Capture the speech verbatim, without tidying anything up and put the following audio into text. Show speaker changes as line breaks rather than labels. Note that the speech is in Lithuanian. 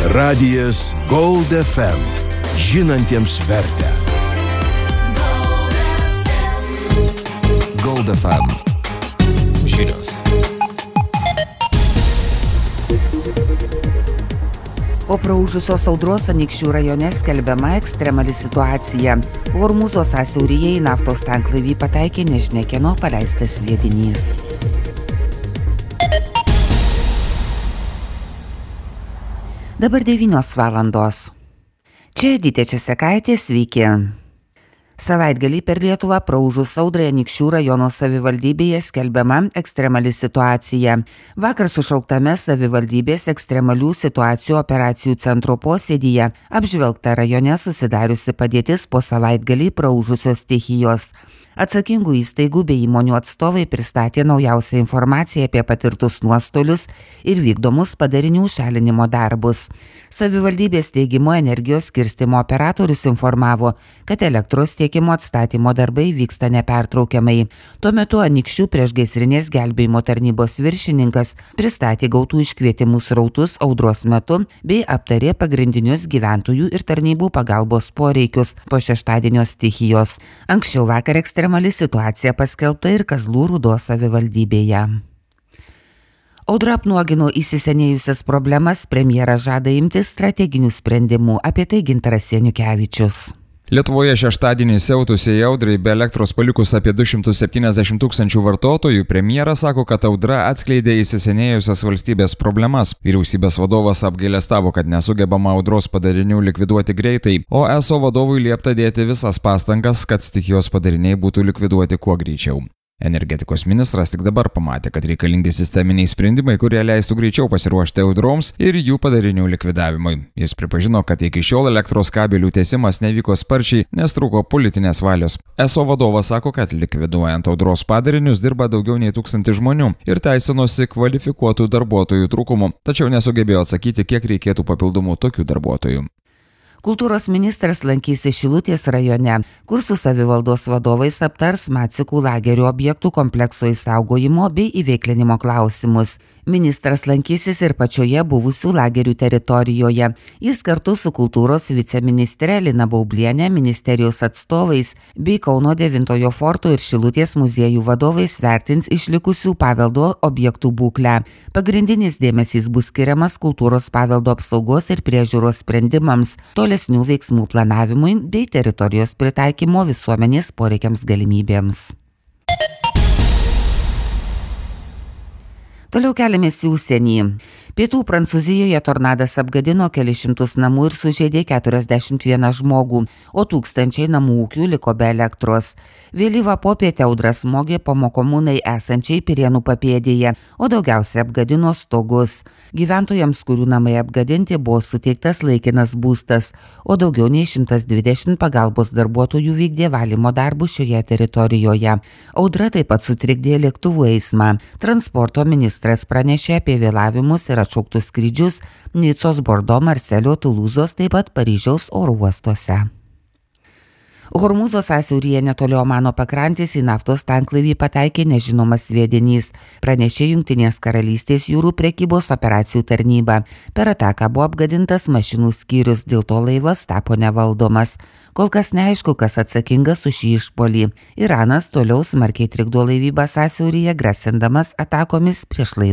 Radijas Gold F M. Žinantiems vertę. Gold F M. Žinios.
Po praūžusios audros Anykščių rajone skelbiama ekstremali situacija. Hormūzo sąsiauryje į naftos tanklaivį pataikė nežinia kieno paleistas sviedinys. Dabar devynios valandos. Čia Edita Česekaitė, sveiki. Savaitgalį per Lietuvą praūžus audrai Anykščių rajono savivaldybėje skelbiama ekstremali situacija. Vakar sušauktame savivaldybės ekstremalių situacijų operacijų centro posėdyje apžvelgta rajone susidariusi padėtis po savaitgalį praūžusios stichijos. Atsakingų įstaigų bei įmonių atstovai pristatė naujausią informaciją apie patirtus nuostolius ir vykdomus padarinių šalinimo darbus. Savivaldybės teigimu energijos skirstymo operatorius informavo, kad elektros tiekimo atstatymo darbai vyksta nepertraukiamai. Tuo metu Anykščių priešgaisrinės gelbėjimo tarnybos viršininkas pristatė gautų iškvietimų srautus audros metu bei aptarė pagrindinius gyventojų ir tarnybų pagalbos poreikius po šeštadienio stichijos. Anksčiau vakar ekstremali situacija paskelbta ir Kazlų Rūdos savivaldybėje. Audra apnuogino įsisenėjusias problemas, premjeras žada imtis strateginių sprendimų, apie tai Gintaras Janiukevičius.
Lietuvoje šeštadienį siautusiai audrai be elektros palikus apie du šimtus septyniasdešimt tūkstančių vartotojų, premjeras sako, kad audra atskleidė įsisenėjusias valstybės problemas. Vyriausybės vadovas apgailestavo, kad nesugebama audros padarinių likviduoti greitai, o E S O vadovui liepta dėti visas pastangas, kad stichijos padariniai būtų likviduoti kuo greičiau. Energetikos ministras tik dabar pamatė, kad reikalingi sisteminiai sprendimai, kurie leistų greičiau pasiruošti audroms ir jų padarinių likvidavimui. Jis pripažino, kad iki šiol elektros kabelių tiesimas nevyko sparčiai, nes trūko politinės valios. E S O vadovas sako, kad likviduojant audros padarinius dirba daugiau nei tūkstantį žmonių ir teisinosi kvalifikuotų darbuotojų trūkumu, tačiau nesugebėjo atsakyti, kiek reikėtų papildomų tokių darbuotojų.
Kultūros ministras lankysi Šilutės rajone, kur su savivaldos vadovais aptars Macikų lagerio objektų komplekso išsaugojimo bei įveiklinimo klausimus. Ministras lankysis ir pačioje buvusių lagerių teritorijoje. Jis kartu su kultūros viceministre Lina Baublienė, ministerijos atstovais bei Kauno devintojo forto ir Šilutės muziejų vadovais vertins išlikusių paveldo objektų būklę. Pagrindinis dėmesys bus skiriamas kultūros paveldo apsaugos ir priežiūros sprendimams, tolesnių veiksmų planavimui bei teritorijos pritaikymo visuomenės poreikiams galimybėms. Toliau keliamės į užsienį. Pietų Prancūzijoje tornadas apgadino kelis šimtus namų ir sužeidė keturiasdešimt vieną žmogų, o tūkstančiai namų ūkių liko be elektros. Vėlyvą popietę audra smogė pomokomunai esančiai Pirėnų papėdėje, o daugiausiai apgadino stogus. Gyventojams, kurių namai apgadinti, buvo suteiktas laikinas būstas, o daugiau nei šimtas dvidešimt pagalbos darbuotojų vykdė valymo darbus šioje teritorijoje. Audra taip pat sutrikdė lėktuvų eismą. Transporto ministras pranešė apie vėlavimus ir atšauktus skrydžius Nicos, Bordo, Marselio, Tulūzos, taip pat Paryžiaus oro uostuose. Hormūzo sąsiauryje netoli Omano pakrantės į naftos tanklaivį pataikė nežinomas sviedinys, pranešė Jungtinės karalystės jūrų prekybos operacijų tarnyba. Per ataką buvo apgadintas mašinų skyrius, dėl to laivas tapo nevaldomas. Kol kas neaišku, kas atsakingas už šį išpuolį. Iranas toliau smarkiai trikdo laivybą sąsiauryje, grasindamas atakomis prieš laivą.